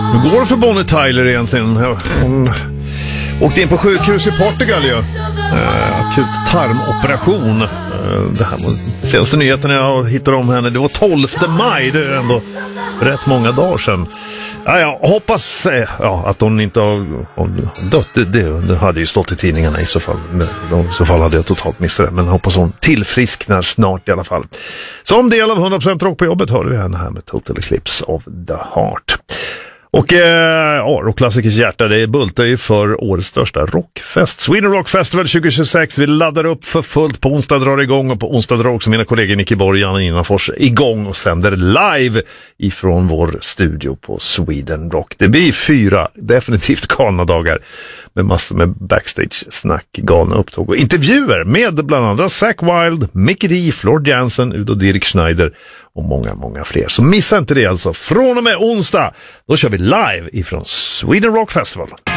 Hur går det för Bonnie Tyler egentligen? Hon åkte in på sjukhus i Portugal ju. Akut tarmoperation. Det här var senaste nyheten jag hittade om henne. Det var 12 maj, det är ändå rätt många dagar sedan. Jag hoppas att hon inte har dött. Det hade ju stått i tidningarna i så fall. I så fall hade jag totalt missat det. Men jag hoppas hon tillfrisknar snart i alla fall. Som del av 100% rock på jobbet hörde vi henne här med Total Eclipse of the Heart. Och rockklassikers hjärta, det bultar ju för årets största rockfest. Sweden Rock Festival 2026. Vi laddar upp för fullt på onsdag, drar igång, och på onsdag drar också mina kollegor Nicky Borg och Janne Innanfors igång och sänder live ifrån vår studio på Sweden Rock. Det blir 4 definitivt galna dagar med massor med backstage-snack, galna upptåg och intervjuer med bland andra Zack Wilde, Mickey D, Floor Jansen, Udo Dirk Schneider och många, många fler. Så missa inte det alltså. Från och med onsdag, då kör vi live ifrån Sweden Rock Festival.